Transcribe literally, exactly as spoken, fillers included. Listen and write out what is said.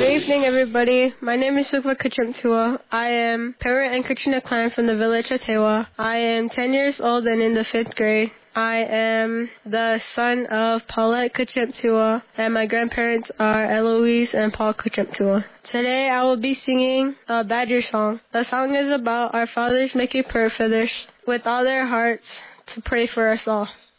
evening, everybody. My name is Sukva Kachimtua. I am parent and Katrina Clan from the village of Tewa. I am ten years old and in the fifth grade. I am the son of Paulette Kachimtua, and my grandparents are Eloise and Paul Kachimtua. Today I will be singing a Badger song. The song is about our fathers making prayer feathers with all their hearts to pray for us all.